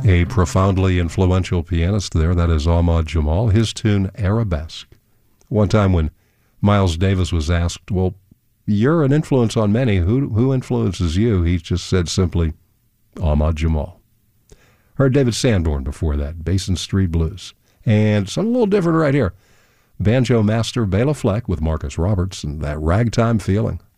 A profoundly influential pianist there, that is Ahmad Jamal. His tune, Arabesque. One time when Miles Davis was asked, well, you're an influence on many. Who influences you? He just said simply, Ahmad Jamal. Heard David Sanborn before that, Basin Street Blues. And something a little different right here. Banjo master Bela Fleck with Marcus Roberts and that ragtime feeling.